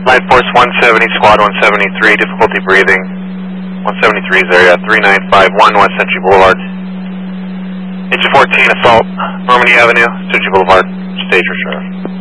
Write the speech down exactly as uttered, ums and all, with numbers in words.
Line Force one seventy, Squad one seventy-three, difficulty breathing. one seventy-three is area three nine five one West Century Boulevard. Engine fourteen, assault, Normandy Avenue, Century Boulevard, stage for sheriff.